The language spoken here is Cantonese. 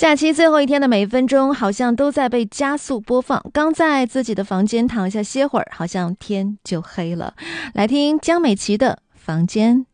假期最后一天的每一分钟好像都在被加速播放，刚在自己的房间躺下歇会儿，好像天就黑了。来听江美琪的《房间》。